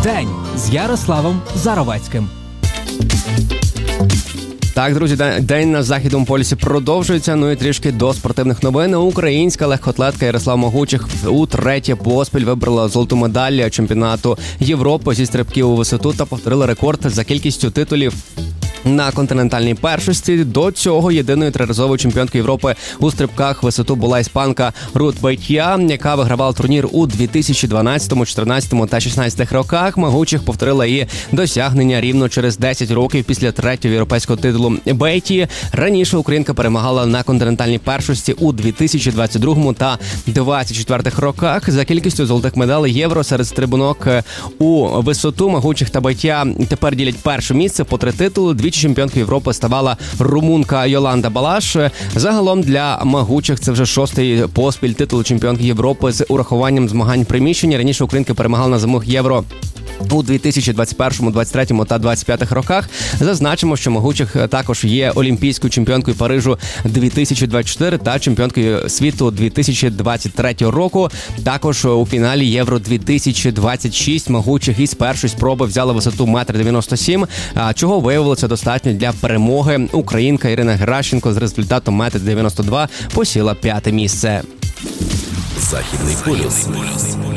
День з Ярославом Заровецьким. Так, друзі, день на Західному полюсі продовжується. Ну і трішки до спортивних новин. Українська легкоатлетка Ярослав Могучих утретє поспіль вибрала золоту медаль чемпіонату Європи зі стрибків у висоту та повторила рекорд за кількістю титулів на континентальній першості. До цього єдиною триразовою чемпіонкою Європи у стрибках висоту була іспанка Рут Бейтья, яка вигравала турнір у 2012, 14 та 16 роках. Могучих повторила її досягнення рівно через 10 років після третього європейського титулу Бейтьї. Раніше українка перемагала на континентальній першості у 2022 та 2024 роках. За кількістю золотих медалей євро серед стрибунок у висоту Могучих та Бейтья тепер ділять перше місце по 3 титули. Двічі чемпіонкою Європи ставала румунка Йоланда Балаш. Загалом для Могучих це вже 6-й поспіль титул чемпіонки Європи з урахуванням змагань приміщення. Раніше українка перемагала на зимових Євро у 2021, 23 та 25 роках. Зазначимо, що Могучих також є олімпійською чемпіонкою Парижу 2024 та чемпіонкою світу 2023 року. Також у фіналі Євро 2026 Могучих із першої спроби взяла висоту 1,97 м, чого виявилося достатньо для перемоги. Українка Ірина Геращенко з результатом 1,92 м посіла 5-те місце. Західний полюс.